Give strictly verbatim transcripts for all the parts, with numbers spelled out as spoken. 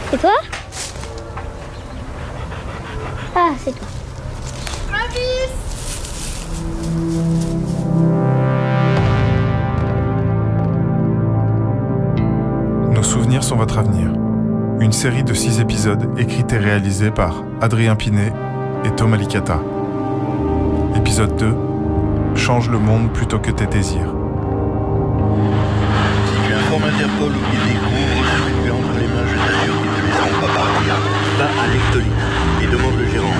C'est toi? Ah, c'est toi. Travis! Nos souvenirs sont votre avenir. Une série de six épisodes écrite et réalisée par Adrien Pinet et Thomas Licata. Épisode deux. Change le monde plutôt que tes désirs. Si tu informes Interpol ou qu'ils découvrent ce que tu as entre les mains, je t'assure qu'ils ne te laisseront pas partir. Va à l'Ectoli et demande le gérant.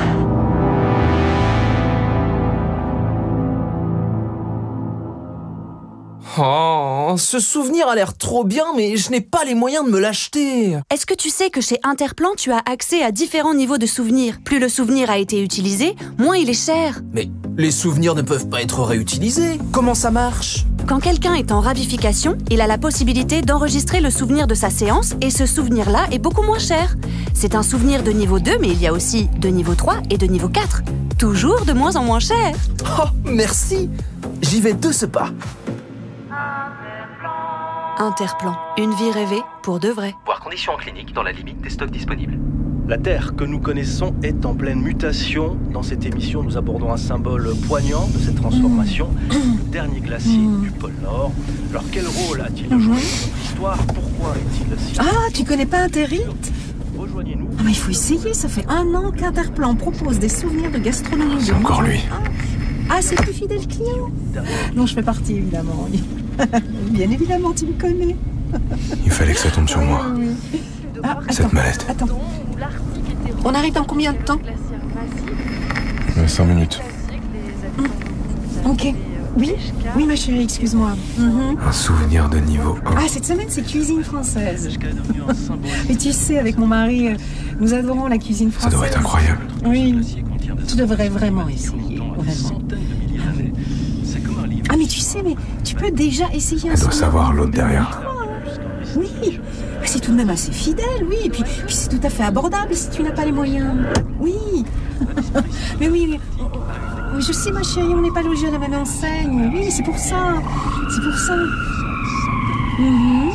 Oh, ce souvenir a l'air trop bien, mais je n'ai pas les moyens de me l'acheter. Est-ce que tu sais que chez Interplan, tu as accès à différents niveaux de souvenirs? Plus le souvenir a été utilisé, moins il est cher. Mais les souvenirs ne peuvent pas être réutilisés. Comment ça marche? Quand quelqu'un est en ravification, il a la possibilité d'enregistrer le souvenir de sa séance et ce souvenir-là est beaucoup moins cher. C'est un souvenir de niveau deux, mais il y a aussi de niveau trois et de niveau quatre. Toujours de moins en moins cher. Oh, merci. J'y vais de ce pas. Interplan, une vie rêvée pour de vrai. Voire conditions en clinique dans la limite des stocks disponibles. La Terre que nous connaissons est en pleine mutation. Dans cette émission, nous abordons un symbole poignant de cette transformation, le dernier glacier du pôle Nord. Alors quel rôle a-t-il joué dans notre histoire? Pourquoi est-il si... Ah, tu connais pas Interite? Rejoignez-nous. Ah, mais il faut essayer, ça fait un an qu'Interplan propose des souvenirs de gastronomie. C'est encore lui. Ah, c'est le plus fidèle client. Non, je fais partie, évidemment. Bien évidemment, tu me connais. Il fallait que ça tombe sur moi. Ah, Cette attends, mallette. attends. On arrive dans combien de temps? Cinq minutes. Ok. Oui, oui, ma chérie, excuse-moi. Mhm. Un souvenir de niveau un. Ah, cette semaine, c'est cuisine française. Et tu sais, avec mon mari, euh, nous adorons la cuisine Ça française. doit être incroyable. Oui, tu devrais vraiment essayer, vraiment. Ah, mais tu sais, mais tu peux déjà essayer un Elle doit souvenir savoir de l'autre niveau derrière. trois, hein. Oui, mais c'est tout de même assez fidèle, oui. Et puis, puis c'est tout à fait abordable si tu n'as pas les moyens. Oui. Mais oui, mais... Oui, je sais, ma chérie, on n'est pas logés à la même enseigne. Oui, c'est pour ça. C'est pour ça. Mhm.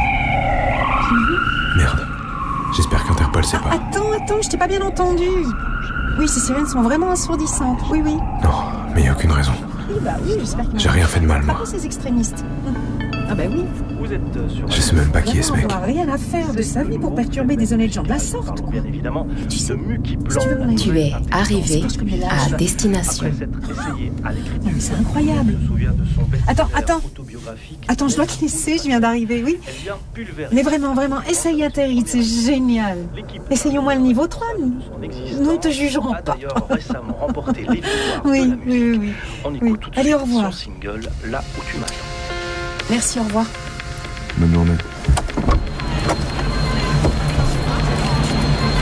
Merde. J'espère qu'Interpol sait pas. Attends, attends, je t'ai pas bien entendu. Oui, ces sirènes sont vraiment assourdissantes. Oui, oui. Non, mais il n'y a aucune raison. Oui, bah oui, j'espère que... J'ai rien fait de mal, Pas moi. pour ces extrémistes. Ah bah oui. Vous êtes sur... Je sais même pas qui est ce On mec. n'aura rien à faire de sa vie pour perturber des honnêtes gens de la sorte, quoi. Bien évidemment, Tu sais, de Muki si tu veux mon avis. Tu es arrivé Parce que je connais l'âge. à destination. Après s'être essayé à l'écriture, Non, mais c'est incroyable. je me souviens de son best-seller Attends, attends. autobiographique. Attends, je dois te laisser, je viens d'arriver, oui. Elle vient pulvériser Mais vraiment, vraiment, essaye Interite, c'est génial. l'équipe. Essayons moins le niveau trois, nous. Son existence Nous ne te jugerons a pas. d'ailleurs récemment remporté les victoires Oui, de la oui, musique. oui, oui. On écoute Oui. tout de Allez, suite au revoir. son single Là où tu m'attends. Merci, au revoir.